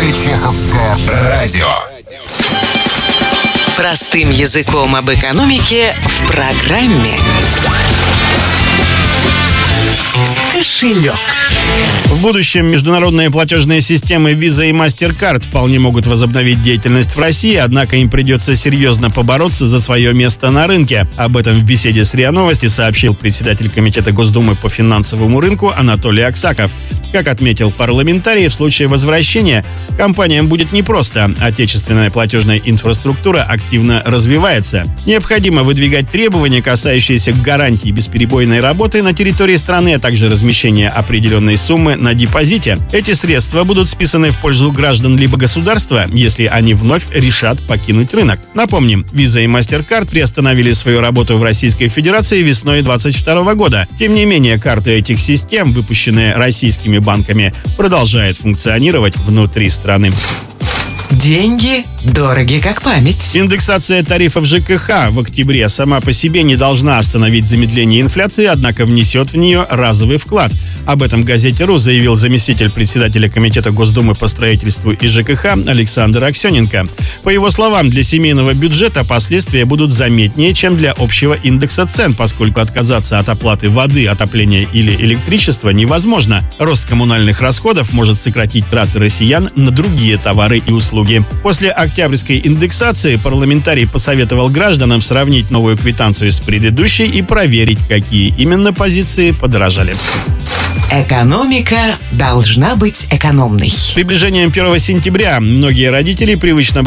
Чеховское радио. Простым языком об экономике в программе «Кошелек». В будущем международные платежные системы Visa и MasterCard вполне могут возобновить деятельность в России, однако им придется серьезно побороться за свое место на рынке. Об этом в беседе с РИА Новости сообщил председатель Комитета Госдумы по финансовому рынку Анатолий Аксаков. Как отметил парламентарий, в случае возвращения компаниям будет непросто. Отечественная платежная инфраструктура активно развивается. Необходимо выдвигать требования, касающиеся гарантий бесперебойной работы на территории страны, а также размещения определенной суммы на депозите. Эти средства будут списаны в пользу граждан либо государства, если они вновь решат покинуть рынок. Напомним, Visa и MasterCard приостановили свою работу в Российской Федерации весной 2022 года. Тем не менее, карты этих систем, выпущенные российскими банками, продолжают функционировать внутри страны. Деньги дороги как память. Индексация тарифов ЖКХ в октябре сама по себе не должна остановить замедление инфляции, однако внесет в нее разовый вклад. Об этом газете «Ру» заявил заместитель председателя Комитета Госдумы по строительству и ЖКХ Александр Аксененко. По его словам, для семейного бюджета последствия будут заметнее, чем для общего индекса цен, поскольку отказаться от оплаты воды, отопления или электричества невозможно. Рост коммунальных расходов может сократить траты россиян на другие товары и услуги. После октябрьской индексации парламентарий посоветовал гражданам сравнить новую квитанцию с предыдущей и проверить, какие именно позиции подорожали. Экономика должна быть экономной. С приближением 1 сентября многие родители привычно